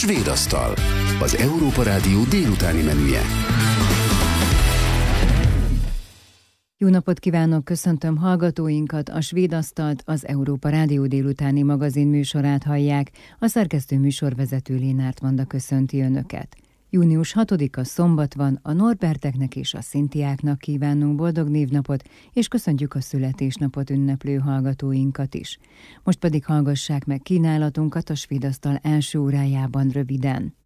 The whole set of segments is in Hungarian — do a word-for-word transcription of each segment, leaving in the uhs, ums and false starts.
Svéd asztal, az Európa Rádió délutáni menüje. Jó napot kívánok, köszöntöm hallgatóinkat, a Svéd asztalt, az Európa Rádió délutáni magazin műsorát hallják, a szerkesztő műsorvezető Lénárt Vanda köszönti önöket. június hatodika szombat van, a Norberteknek és a Szintiáknak kívánunk boldog névnapot, és köszöntjük a születésnapot ünneplő hallgatóinkat is. Most pedig hallgassák meg kínálatunkat a Svéd asztal első órájában röviden.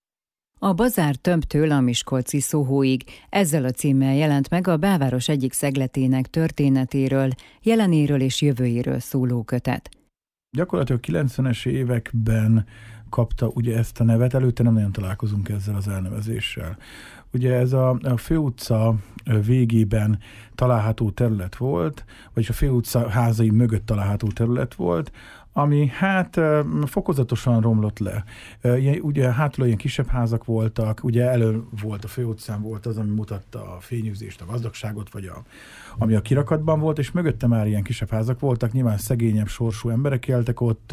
A bazár Tömbtől a miskolci Szohóig, ezzel a címmel jelent meg a belváros egyik szegletének történetéről, jelenéről és jövőjéről szóló kötet. Gyakorlatilag kilencvenes években kapta ugye ezt a nevet, előtte nem nagyon találkozunk ezzel az elnevezéssel. Ugye ez a, a főutca végében található terület volt, vagyis a főutca házai mögött található terület volt, ami hát fokozatosan romlott le. Ugye hátul olyan kisebb házak voltak, ugye elő volt a főutcán volt az, ami mutatta a fényűzést, a gazdagságot, vagy a, ami a kirakatban volt, és mögötte már ilyen kisebb házak voltak, nyilván szegényebb sorsú emberek éltek ott,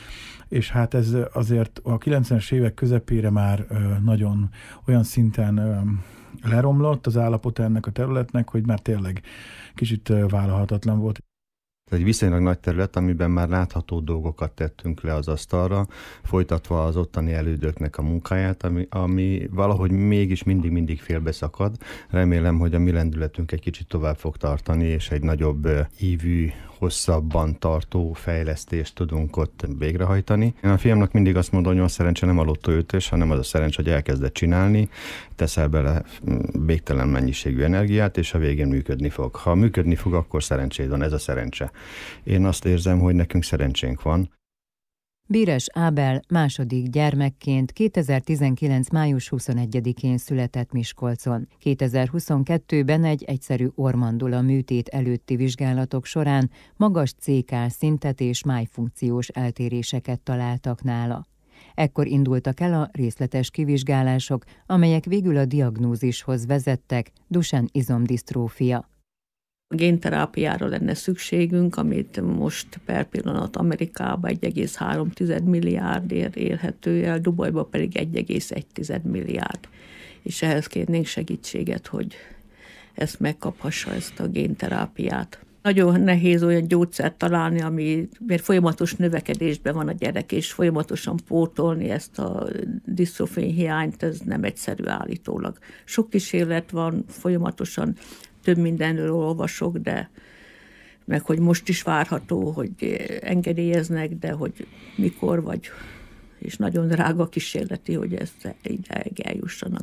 és hát ez azért a kilencvenes évek közepére már nagyon olyan szinten leromlott az állapot ennek a területnek, hogy már tényleg kicsit vállalhatatlan volt. Ez egy viszonylag nagy terület, amiben már látható dolgokat tettünk le az asztalra, folytatva az ottani elődöknek a munkáját, ami, ami valahogy mégis mindig-mindig félbeszakad. Remélem, hogy a mi lendületünk egy kicsit tovább fog tartani, és egy nagyobb ívű, hosszabban tartó fejlesztést tudunk ott végrehajtani. Én a fiamnak mindig azt mondom, hogy a szerencse nem a lottóütés, hanem az a szerencse, hogy elkezdett csinálni, teszel bele végtelen mennyiségű energiát, és a végén működni fog. Ha működni fog, akkor szerencséd van, ez a szerencse. Én azt érzem, hogy nekünk szerencsénk van. Bíres Ábel második gyermekként kétezer-tizenkilenc. május huszonegyedikén született Miskolcon. kétezer-huszonkettőben egy egyszerű ormandula műtét előtti vizsgálatok során magas cé ká szintet és májfunkciós eltéréseket találtak nála. Ekkor indultak el a részletes kivizsgálások, amelyek végül a diagnózishoz vezettek, Duchenne izomdisztrófia. A génterápiára lenne szükségünk, amit most per pillanat Amerikában egy egész három milliárdért érhető el, Dubajban pedig egy egész egy milliárd. És ehhez kérnénk segítséget, hogy ezt megkaphassa, ezt a génterápiát. Nagyon nehéz olyan gyógyszert találni, ami mert folyamatos növekedésben van a gyerek, és folyamatosan pótolni ezt a disztrofén hiányt, ez nem egyszerű állítólag. Sok kísérlet van, folyamatosan több mindenről olvasok, de meg hogy most is várható, hogy engedélyeznek, de hogy mikor vagy, és nagyon drága kísérleti, hogy ezt ide eljussanak.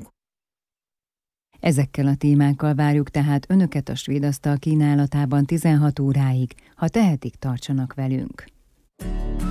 Ezekkel a témákkal várjuk tehát önöket a Svéd asztal kínálatában tizenhat óráig, ha tehetik, tartsanak velünk.